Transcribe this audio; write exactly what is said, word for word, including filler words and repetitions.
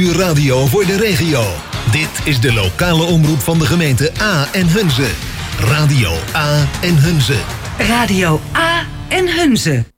uur radio voor de regio. Dit is de lokale omroep van de gemeente A en Hunze. Radio A en Hunze. Radio A en Hunze.